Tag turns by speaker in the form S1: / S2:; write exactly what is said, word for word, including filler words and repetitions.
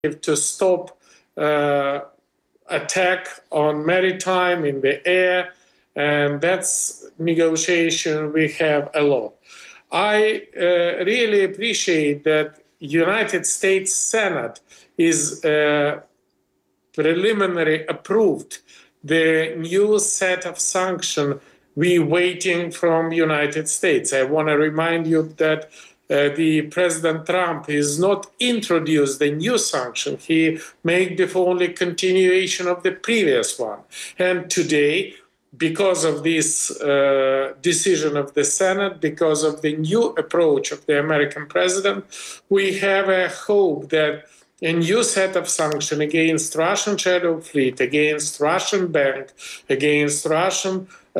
S1: to stop uh, attack on maritime in the air, and that's negotiation we have a lot. I uh, really appreciate that United States Senate is uh, preliminary approved the new set of sanctions we waiting from United States. I want to remind you that uh, the President Trump is not introduced the new sanction. He made the only continuation of the previous one. And today, because of this uh, decision of the Senate, because of the new approach of the American president, we have a hope that a new set of sanctions against Russian shadow fleet, against Russian bank, against Russian